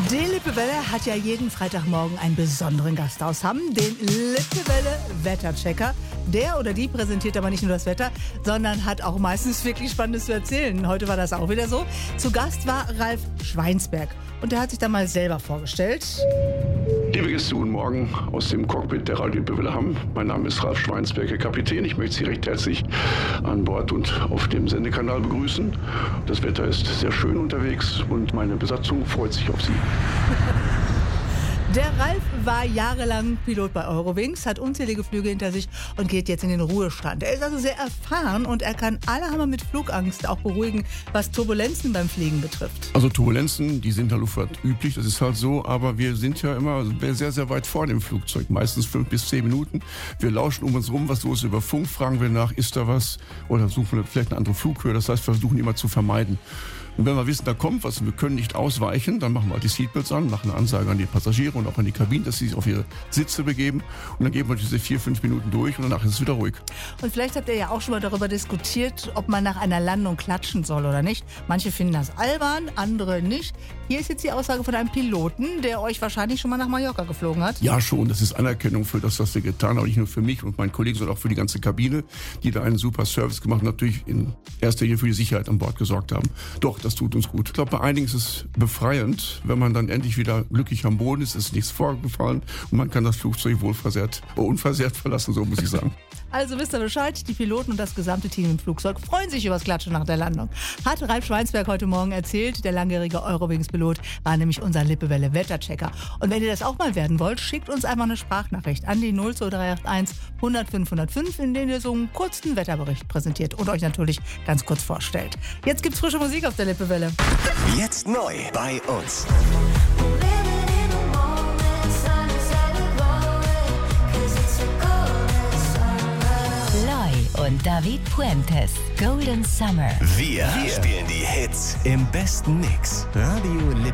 Die Lippewelle hat ja jeden Freitagmorgen einen besonderen Gast aus Hamm, den Lippewelle Wetterchecker. Der oder die präsentiert aber nicht nur das Wetter, sondern hat auch meistens wirklich Spannendes zu erzählen. Heute war das auch wieder so. Zu Gast war Ralf Schweinsberg und der hat sich dann mal selber vorgestellt. Liebe Gäste, guten Morgen aus dem Cockpit der Radio Lippewelle Hamm. Mein Name ist Ralf Schweinsberg, Herr Kapitän. Ich möchte Sie recht herzlich an Bord und auf dem Sendekanal begrüßen. Das Wetter ist sehr schön unterwegs und meine Besatzung freut sich auf Sie. Der Ralf war jahrelang Pilot bei Eurowings, hat unzählige Flüge hinter sich und geht jetzt in den Ruhestand. Er ist also sehr erfahren und er kann alle Hammer mit Flugangst auch beruhigen, was Turbulenzen beim Fliegen betrifft. Also Turbulenzen, die sind in der Luftfahrt üblich, das ist halt so, aber wir sind ja immer sehr, sehr weit vor dem Flugzeug, meistens 5 bis 10 Minuten. Wir lauschen um uns rum, was los ist über Funk, fragen wir nach, ist da was oder suchen wir vielleicht eine andere Flughöhe, das heißt, wir versuchen immer zu vermeiden. Und wenn wir wissen, da kommt was und wir können nicht ausweichen, dann machen wir halt die Seatbelts an, machen eine Ansage an die Passagiere und auch an die Kabinen, dass sie sich auf ihre Sitze begeben. Und dann gehen wir diese 4-5 Minuten durch und danach ist es wieder ruhig. Und vielleicht habt ihr ja auch schon mal darüber diskutiert, ob man nach einer Landung klatschen soll oder nicht. Manche finden das albern, andere nicht. Hier ist jetzt die Aussage von einem Piloten, der euch wahrscheinlich schon mal nach Mallorca geflogen hat. Ja schon, das ist Anerkennung für das, was wir getan haben. Aber nicht nur für mich und meinen Kollegen, sondern auch für die ganze Kabine, die da einen super Service gemacht haben, natürlich in erster Linie für die Sicherheit an Bord gesorgt haben. Doch, das tut uns gut. Ich glaube, bei einigen ist es befreiend, wenn man dann endlich wieder glücklich am Boden ist, ist nichts vorgefallen und man kann das Flugzeug unversehrt verlassen, so muss ich sagen. Also wisst ihr Bescheid, die Piloten und das gesamte Team im Flugzeug freuen sich über das Klatschen nach der Landung. Hat Ralf Schweinsberg heute Morgen erzählt. Der langjährige Eurowings-Pilot war nämlich unser Lippewelle Wetterchecker. Und wenn ihr das auch mal werden wollt, schickt uns einfach eine Sprachnachricht an die 02381 100 505, in der ihr so einen kurzen Wetterbericht präsentiert und euch natürlich ganz kurz vorstellt. Jetzt gibt's frische Musik auf der Lippewelle. Jetzt neu bei uns. Loy und David Puentes, Golden Summer. Wir spielen die Hits im besten Mix. Radio